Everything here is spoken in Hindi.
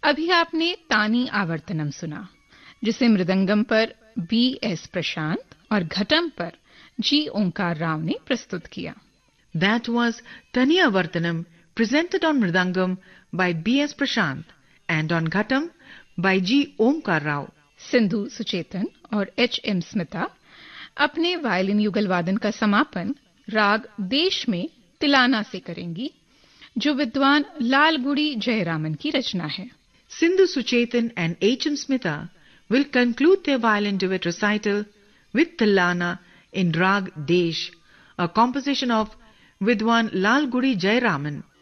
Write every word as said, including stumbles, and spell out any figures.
अभी आपने तानी आवर्तनम सुना, जिसे मृदंगम पर बी एस प्रशांत और घटम पर जी ओंकार राव ने प्रस्तुत किया। That was Tani Avartanam, presented on Mridangam by B S Prashant and on Ghatam by G Omkar Rao. Sindhu Suchetan और एच एम स्मिता अपने वायलिन युगल वादन का समापन राग देश में तिलाना से करेंगी, जो विद्वान लालगुडी जयरामन की रचना है। Sindhu Suchetan and H M Smita will conclude their violin duet recital with Tilana in Rag Desh, a composition of Vidwan Lalgudi Jayaraman.